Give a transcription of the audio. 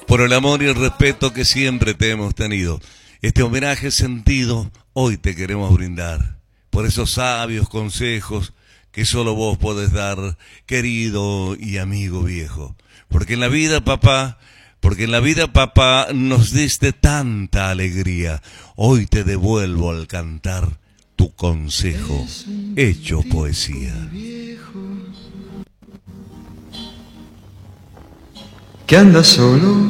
por el amor y el respeto que siempre te hemos tenido. Este homenaje sentido hoy te queremos brindar, por esos sabios consejos que solo vos podés dar, querido y amigo viejo. Porque en la vida, papá, nos diste tanta alegría. Hoy te devuelvo al cantar tu consejo hecho poesía. Que anda solo